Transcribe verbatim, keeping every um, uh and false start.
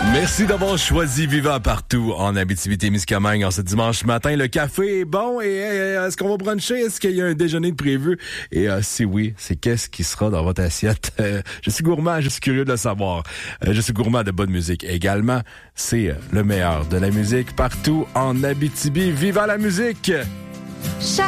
Merci d'avoir choisi Viva partout en Abitibi-Témiscamingue en ce dimanche matin. Le café est bon et euh, est-ce qu'on va bruncher? Est-ce qu'il y a un déjeuner de prévu? Et euh, si oui, c'est qu'est-ce qui sera dans votre assiette? Euh, je suis gourmand, je suis curieux de le savoir. Euh, je suis gourmand de bonne musique également. C'est euh, le meilleur de la musique partout en Abitibi. Viva la musique! Chaque